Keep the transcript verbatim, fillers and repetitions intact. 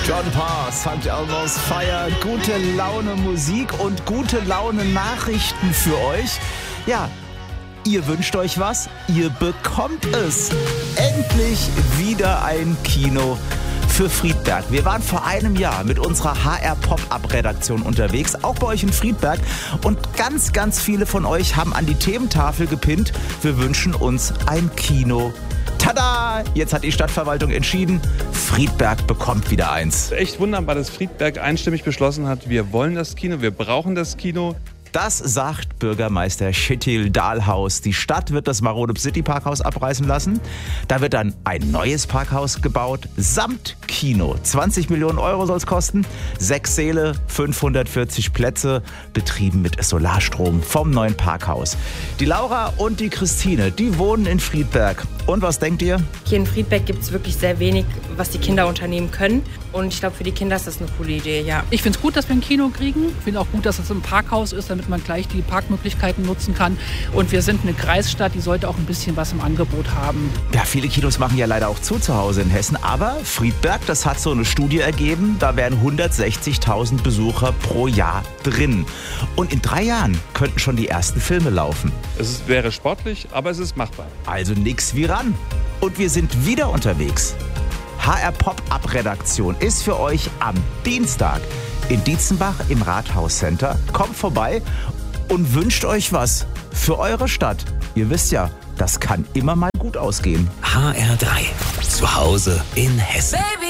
John Parr, Sankt Elmo's Fire, gute Laune Musik und gute Laune Nachrichten für euch. Ja, ihr wünscht euch was, ihr bekommt es. Endlich wieder ein Kino für Friedberg. Wir waren vor einem Jahr mit unserer H R Pop-Up-Redaktion unterwegs, auch bei euch in Friedberg. Und ganz, ganz viele von euch haben an die Thementafel gepinnt, wir wünschen uns ein Kino. Tada! Jetzt hat die Stadtverwaltung entschieden, Friedberg bekommt wieder eins. Echt wunderbar, dass Friedberg einstimmig beschlossen hat, wir wollen das Kino, wir brauchen das Kino. Das sagt Bürgermeister Kjetil Dahlhaus. Die Stadt wird das marode City Parkhaus abreißen lassen. Da wird dann ein neues Parkhaus gebaut, samt Kino. zwanzig Millionen Euro soll es kosten. Sechs Säle, fünfhundertvierzig Plätze, betrieben mit Solarstrom vom neuen Parkhaus. Die Laura und die Christine, die wohnen in Friedberg. Und was denkt ihr? Hier in Friedberg gibt es wirklich sehr wenig, was die Kinder unternehmen können. Und ich glaube, für die Kinder ist das eine coole Idee, ja. Ich finde es gut, dass wir ein Kino kriegen. Ich finde auch gut, dass es ein Parkhaus ist, damit man gleich die Parkmöglichkeiten nutzen kann. Und wir sind eine Kreisstadt, die sollte auch ein bisschen was im Angebot haben. Ja, viele Kinos machen ja leider auch zu zu Hause in Hessen. Aber Friedberg, das hat so eine Studie ergeben, da wären hundertsechzigtausend Besucher pro Jahr drin. Und in drei Jahren könnten schon die ersten Filme laufen. Es ist, wäre sportlich, aber es ist machbar. Also nix wie ran. Und wir sind wieder unterwegs. H R Pop-Up-Redaktion ist für euch am Dienstag in Dietzenbach im Rathauscenter. Kommt vorbei und wünscht euch was für eure Stadt. Ihr wisst ja, das kann immer mal gut ausgehen. H R drei. Zu Hause in Hessen.